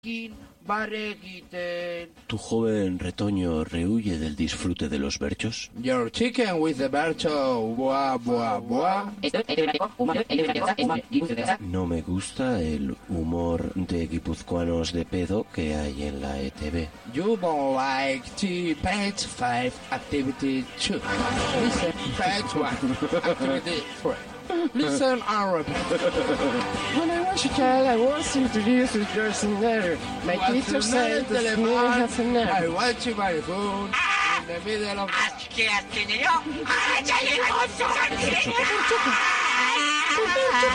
¿Tu joven retoño rehuye del disfrute de los berchos? Your chicken with the bercho, buah, buah, buah. No me gusta el humor de guipuzcoanos de pedo que hay en la ETV. You don't like to page 5 activity 2. Listen, page 1 activity 3. Listen Arabic. When I was a child, I was introduced to girls in there. My teacher said that me have a name. I want you my phone in the middle of the...